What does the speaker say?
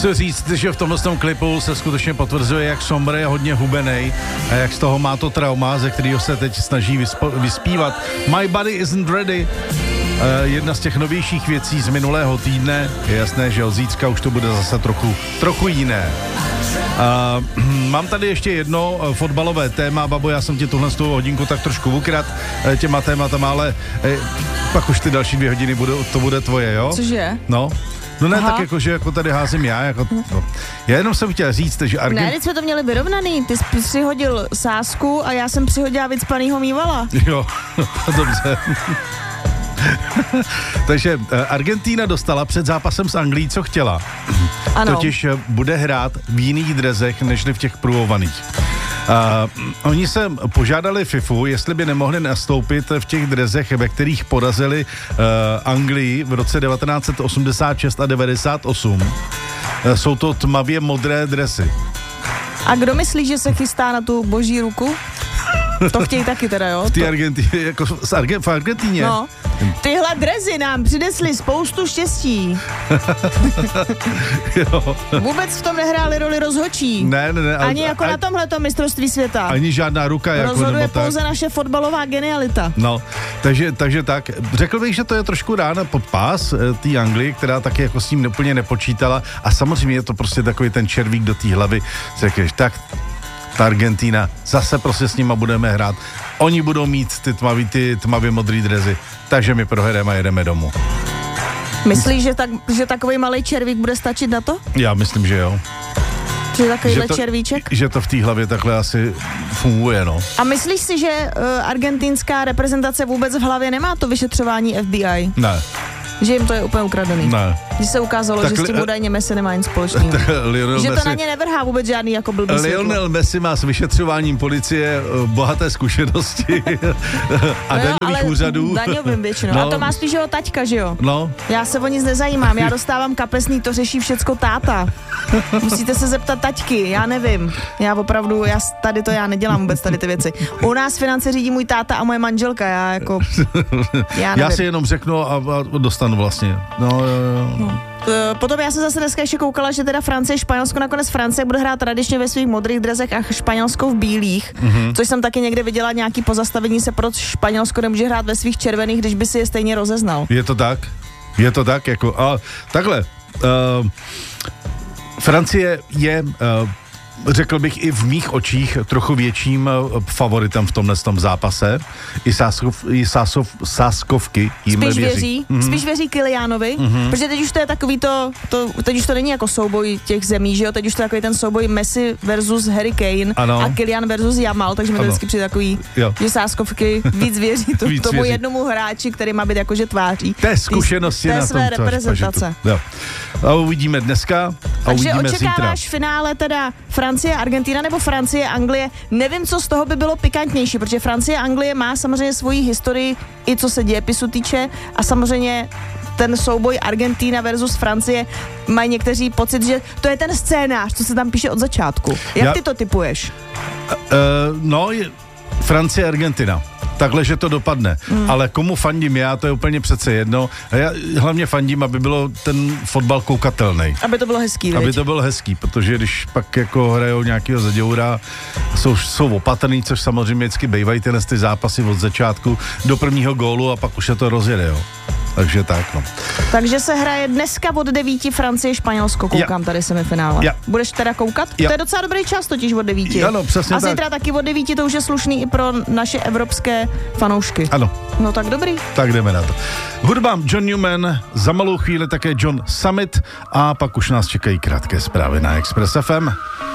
Musím říct, že v tomhle klipu se skutečně potvrzuje, jak Sombre je hodně hubenej a jak z toho má to trauma, ze kterého se teď snaží vyspívat. My Body Isn't Ready. Jedna z těch novějších věcí z minulého týdne. Je jasné, že od zítřka už to bude zase trochu jiné. Mám tady ještě jedno fotbalové téma, Babo, já jsem ti tuhle hodinku tak trošku ukradl těma tématama, ale pak už ty další 2 hodiny to bude tvoje, jo? Cože? No ne, tak jako, že jako tady házím já, jako no. Já jenom jsem chtěl říct, že Ne, teď jsme to měli vyrovnaný, ty jsi přihodil sázku a já jsem přihodila vycpanýho mývala. Jo, dobře. Takže Argentína dostala před zápasem s Anglií, co chtěla. Ano. Totiž bude hrát v jiných drezech, nežli v těch průhovaných. Oni se požádali FIFU, jestli by nemohli nastoupit v těch drezech, ve kterých porazili Anglii v roce 1986 a 98. Jsou to tmavě modré dresy. A kdo myslí, že se chystá na tu boží ruku? To chtějí taky teda, jo? V té Argentíně, jako v Argentíně. No, tyhle drezy nám přinesly spoustu štěstí. Jo. Vůbec v tom nehráli roli rozhodčí. Ne. Ani jako na tomhletom mistrovství světa. Ani žádná ruka. Rozhoduje pouze naše fotbalová genialita. No, takže tak. Řekl bych, že to je trošku rána pod pás té Anglii, která taky jako s tím úplně nepočítala. A samozřejmě je to prostě takový ten červík do té hlavy. Řekneš, tak ta Argentína, zase prostě s nima budeme hrát. Oni budou mít ty tmavě modrý drezy, takže my prohrajeme a jedeme domů. Myslíš, že takový malý červík bude stačit na to? Já myslím, že jo. Že takovýhle červíček? Že to v té hlavě takhle asi funguje, no. A myslíš si, že argentinská reprezentace vůbec v hlavě nemá to vyšetřování FBI? Ne. Že jim to je úplně ukradený. Ne. Že se ukázalo, tak že s tím údajně Messi nemá nic společného. Že to na ně nevrhá vůbec žádný jako blbý světlo. Lionel Messi má s vyšetřováním policie bohaté zkušenosti a daňových úřadů. Daňovým většinou. No. A to má spíš jeho taťka, že jo? No. Já se o nic nezajímám, já dostávám kapesný, to řeší všecko táta. Musíte se zeptat taťky, já nevím. Já opravdu, já nedělám vůbec tady ty věci. U nás finance řídí můj táta a moje manželka, já nevím. Já si jenom řeknu a dostanu vlastně. No. Potom já jsem zase dneska ještě koukala, že teda Francie, Španělsko, nakonec Francie bude hrát tradičně ve svých modrých drezech a Španělsko v bílých, což jsem taky někde viděla nějaký pozastavení se, proč Španělsko nemůže hrát ve svých červených, když by si je stejně rozeznal. Je to tak, jako a takhle. Francie je řekl bych i v mých očích trochu větším favoritem v tomhle zápase. I sáskovky jim věří. Spíš věří Kylianovi, protože teď už to je takový teď už to není jako souboj těch zemí, že jo? Teď už to je takový ten souboj Messi versus Harry Kane a Kylian versus Jamal, takže mi to vždycky přijde takový, že sáskovky víc věří tomu jednomu hráči, který má být jakože tváří. Té zkušenosti na tom své reprezentace. A uvidíme dneska a uvidíme zítra. Takže očekáváš finále teda Francie, Argentina nebo Francie, Anglie? Nevím, co z toho by bylo pikantnější, protože Francie, Anglie má samozřejmě svoji historii, i co se dějepisu týče, a samozřejmě ten souboj Argentina versus Francie mají někteří pocit, že to je ten scénář, co se tam píše od začátku. Jak ty to tipuješ? Francie, Argentina. Takhle, že to dopadne. Ale komu fandím já, to je úplně přece jedno. A já hlavně fandím, aby bylo ten fotbal koukatelný. Aby to bylo hezký, Aby to bylo hezký, protože když pak jako hrajou nějakého zaděura, jsou opatrný, což samozřejmě vždycky bývají ty zápasy od začátku do prvního gólu a pak už se to rozjede, jo. Takže tak, no. Takže se hraje dneska od 9 Francie, Španělsko, koukám tady semifinále. Budeš teda koukat? To je docela dobrý čas totiž od 9. Ano, přesně tak. A zítra taky od 9, to už je slušný i pro naše evropské fanoušky. Ano. No tak dobrý. Tak jdeme na to. Hudba John Newman, za malou chvíli také John Summit a pak už nás čekají krátké zprávy na Express FM.